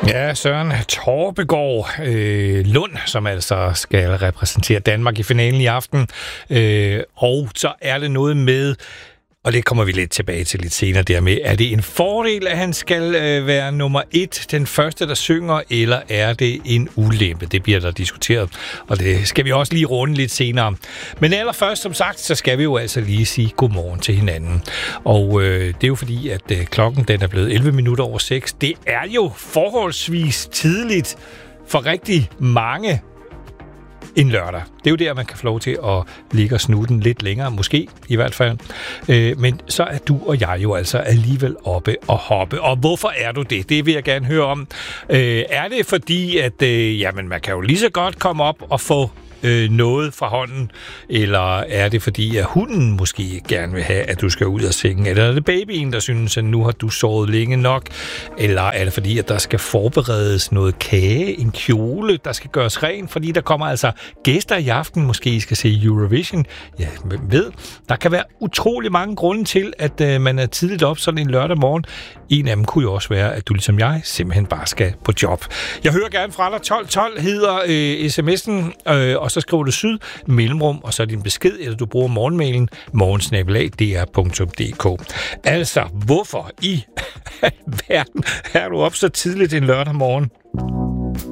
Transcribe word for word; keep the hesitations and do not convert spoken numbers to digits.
Ja, Søren Torpegaard øh, Lund, som altså skal repræsentere Danmark i finalen i aften. Øh, og så er det noget med, og det kommer vi lidt tilbage til lidt senere dermed, er det en fordel, at han skal øh, være nummer et, den første, der synger, eller er det en ulempe? Det bliver der diskuteret, og det skal vi også lige runde lidt senere. Men allerførst, som sagt, så skal vi jo altså lige sige godmorgen til hinanden. Og øh, det er jo fordi, at øh, klokken den er blevet elleve minutter over seks. Det er jo forholdsvis tidligt for rigtig mange en lørdag. Det er jo der, man kan få lov til at ligge og snude den lidt længere, måske i hvert fald. Øh, men så er du og jeg jo altså alligevel oppe og hoppe. Og hvorfor er du det? Det vil jeg gerne høre om. Øh, er det fordi, at øh, jamen, man kan jo lige så godt komme op og få øh, noget fra hånden? Eller er det fordi, at hunden måske gerne vil have, at du skal ud og synge? Eller er det babyen, der synes, at nu har du sovet længe nok? Eller er det fordi, at der skal forberedes noget kage, en kjole, der skal gøres ren? Fordi der kommer altså gæster i aften, måske I skal se Eurovision. Ja, hvem ved? Der kan være utrolig mange grunde til, at øh, man er tidligt op sådan en lørdag morgen. En af dem kunne jo også være, at du ligesom jeg simpelthen bare skal på job. Jeg hører gerne fra dig. tolv tolv hedder øh, sms'en, øh, og så skriver du syd, mellemrum, og så er din besked, eller du bruger morgenmailen, morgensnabelag punktum d r punktum d k. Altså, hvorfor i verden er du op så tidligt en lørdag morgen?